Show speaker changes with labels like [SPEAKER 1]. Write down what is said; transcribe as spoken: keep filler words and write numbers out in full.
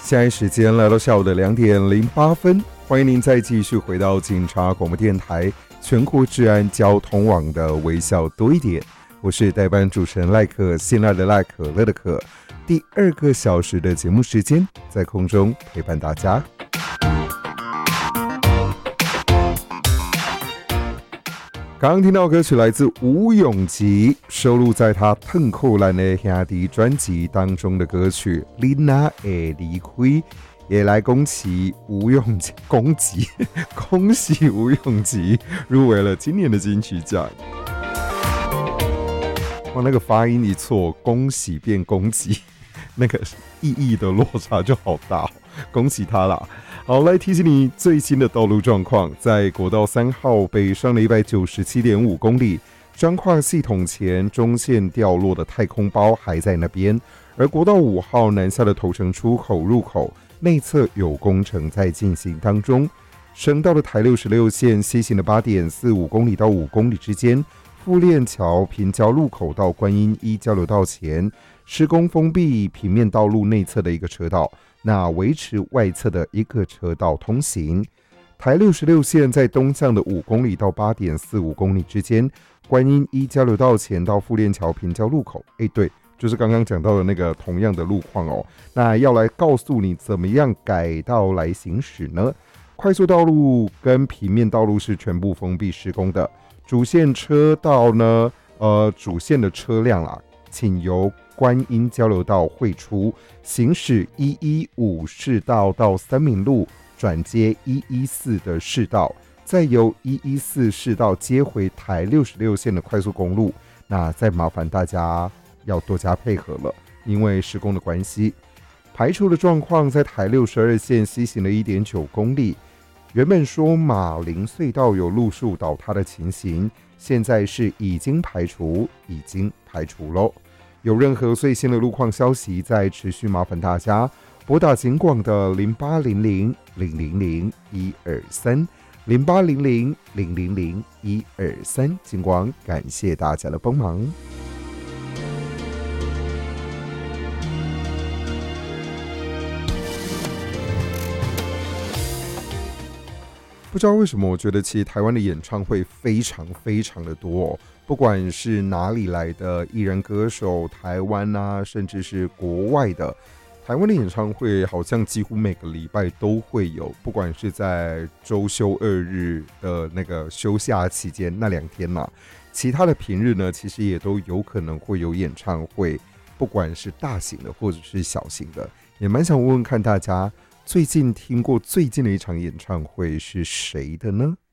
[SPEAKER 1] 现在时间来到下午的两点零八分，欢迎您再继续回到警察广播电台全国治安交通网的微笑多一点，我是代班主持人赖可，信赖的赖，可乐的可。第二个小时的节目时间，在空中陪伴大家。刚刚听到歌曲来自吴永吉，收录在他《腾扣兰的兄弟》专辑当中的歌曲《你哪会离开》，也来恭喜吴永吉，恭喜恭喜吴永吉入围了今年的金曲奖。哇，那个发音一错，恭喜变攻击，那个意义的落差就好大哦，恭喜他啦！好，来提醒你最新的道路状况，在国道三号北上的一百九十七点五公里，彰化系统前中线掉落的太空包还在那边，而国道五号南下的头城出口入口内侧有工程在进行当中。省道的台六十六线西行的 八点四五公里到五公里之间，富链桥平交路口到观音一交流道前施工封闭平面道路内侧的一个车道，那维持外侧的一个车道通行。台六十六线在东向的五公里到 八点四五公里之间，观音一交流道前到富链桥平交路口，哎，对，就是刚刚讲到的那个同样的路况哦。那要来告诉你怎么样改道来行驶呢？快速道路跟平面道路是全部封闭施工的，主线车道呢，呃，主线的车辆啦，请由观音交流道汇出，行驶一一五市道到三民路，转接一一四的市道，再由一一四市道接回台六十六线的快速公路。那再麻烦大家要多加配合了，因为施工的关系。排除的状况在台六十二线西行了 一点九公里，原本说马林隧道有路树倒塌的情形，现在是已经排除，已经排除咯。有任何最新的路况消息，再持续麻烦大家拨打警广的零八零零零零零一二三零八零零零零零一二三，警广感谢大家的帮忙。不知道为什么，我觉得其实台湾的演唱会非常非常的多哦，不管是哪里来的艺人歌手，台湾啊，甚至是国外的，台湾的演唱会好像几乎每个礼拜都会有，不管是在周休二日的那个休假期间那两天嘛，其他的平日呢，其实也都有可能会有演唱会，不管是大型的或者是小型的，也蛮想问问看大家，最近听过最近的一场演唱会是谁的呢？